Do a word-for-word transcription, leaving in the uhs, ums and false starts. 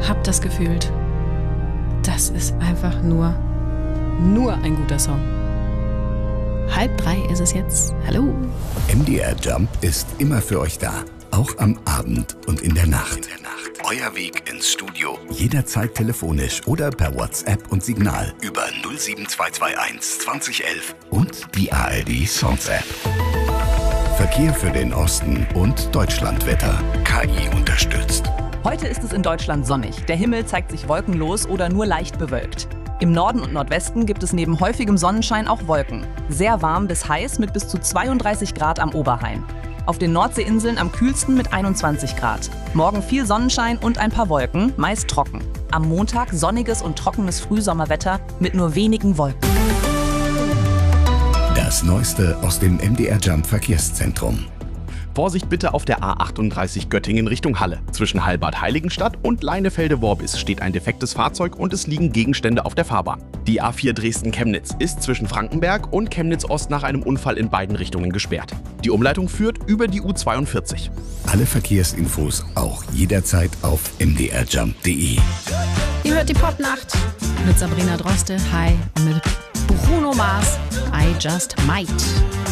Habt das gefühlt. Das ist einfach nur, nur ein guter Song. Halb drei ist es jetzt. Hallo. M D R Jump ist immer für euch da. Auch am Abend und in der Nacht. In der Nacht. Euer Weg ins Studio. Jederzeit telefonisch oder per WhatsApp und Signal über null sieben zwei zwei eins zwanzig elf und die A R D Songs App. Verkehr für den Osten und Deutschlandwetter. K I unterstützt. Heute ist es in Deutschland sonnig. Der Himmel zeigt sich wolkenlos oder nur leicht bewölkt. Im Norden und Nordwesten gibt es neben häufigem Sonnenschein auch Wolken. Sehr warm bis heiß mit bis zu zweiunddreißig Grad am Oberrhein. Auf den Nordseeinseln am kühlsten mit einundzwanzig Grad. Morgen viel Sonnenschein und ein paar Wolken, meist trocken. Am Montag sonniges und trockenes Frühsommerwetter mit nur wenigen Wolken. Das Neueste aus dem M D R Jump Verkehrszentrum. Vorsicht bitte auf der A achtunddreißig Göttingen Richtung Halle. Zwischen Hallbad Heiligenstadt und Leinefelde-Worbis steht ein defektes Fahrzeug und es liegen Gegenstände auf der Fahrbahn. Die A vier Dresden-Chemnitz ist zwischen Frankenberg und Chemnitz-Ost nach einem Unfall in beiden Richtungen gesperrt. Die Umleitung führt über die U zweiundvierzig. Alle Verkehrsinfos auch jederzeit auf m d r jump punkt d e. Ihr hört die Popnacht mit Sabrina Droste, hi, und mit Bruno Mars, I Just Might.